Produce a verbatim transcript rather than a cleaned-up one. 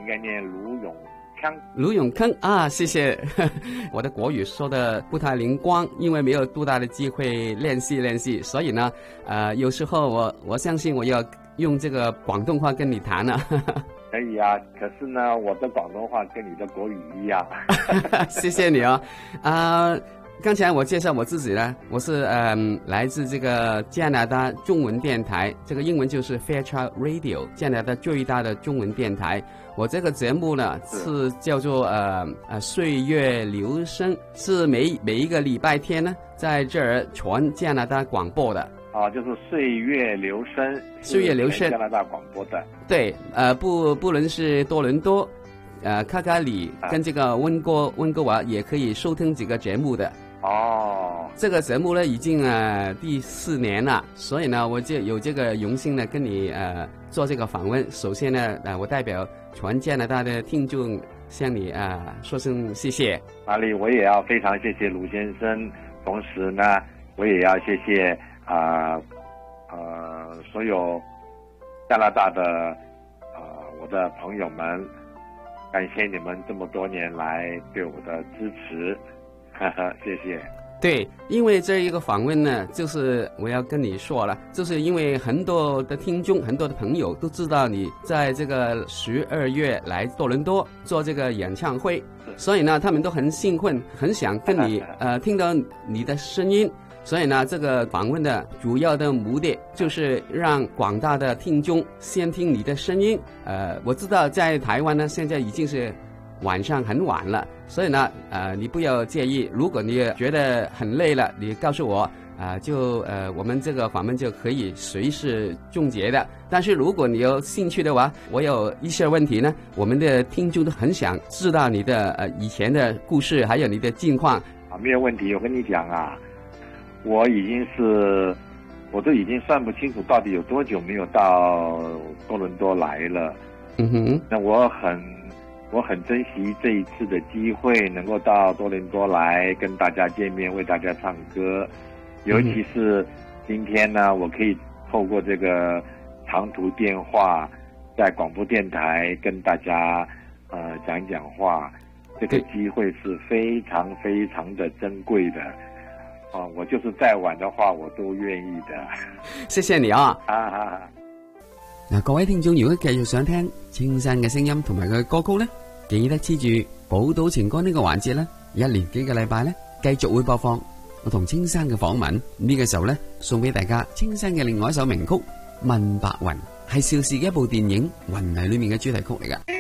应该念盧永康。 盧永康啊，謝謝。我的國語說的不太靈光，因為沒有多大的機會練習練習，所以呢，呃，有時候我我相信我要用這個廣東話跟你談了。 可以啊，可是呢，我的廣東話跟你的國語一樣。 謝謝你哦，啊、呃。剛才我介紹我自己呢，我是嗯、呃、來自這個加拿大中文電台，這個英文就是 Fairchild Radio， 加拿大最大的中文電台。我這個節目呢是叫做呃呃歲月留聲，是每每一個禮拜天呢在這兒傳加拿大廣播的。 啊，就是歲月留聲， 歲月留聲， 加拿大廣播的。 對，呃不不論是多倫多，呃卡加里跟這個溫哥溫哥華也可以收聽這個節目的。 哦， 這個節目呢已經呃第四年了，所以呢我就有這個榮幸呢跟你呃做這個訪問。首先呢，呃我代表全加拿大的聽眾向你啊、呃、說聲謝謝。 哪裡我也要非常謝謝盧先生，同時呢我也要謝謝啊呃，呃所有加拿大的呃我的朋友們，感謝你們這麼多年來對我的支持。哈哈，謝謝。 對，因為這一個訪問呢，就是我要跟你說了，就是因為很多的聽眾、很多的朋友都知道你在這個十二月來多倫多做這個演唱會，所以呢，他們都很興奮，很想跟你呃聽到你的聲音。所以呢，這個訪問的主要的目的就是讓廣大的聽眾先聽你的聲音。呃，我知道在台灣呢，現在已經是晚上很晚了，所以呢，呃，你不要介意。如果你覺得很累了，你告訴我，啊、呃，就呃，我們這個訪問就可以隨時終結的。但是如果你有興趣的話，我有一些問題呢，我們的聽眾都很想知道你的呃以前的故事，還有你的近況。 啊，沒有問題。我跟你講啊，我已經是，我都已經算不清楚到底有多久沒有到多倫多來了。 嗯哼， 那我很。我很珍惜這一次的機會，能夠到多倫多來跟大家見面，為大家唱歌。尤其是今天呢，我可以透過這個長途電話，在廣播電台跟大家呃講講話，這個機會是非常非常的珍貴的。啊、呃，我就是再晚的話，我都願意的。 謝謝你啊！ 啊啊！ 嗱，各位聽眾，如果繼續想聽青山嘅聲音同埋佢嘅歌曲咧，記得黐住寶島情歌呢個環節咧，一連幾個禮拜咧，繼續會播放我同青山嘅訪問。呢個時候咧，送俾大家青山嘅另外一首名曲《問白雲》，係邵氏嘅一部電影《雲》裏面嘅主題曲嚟噶。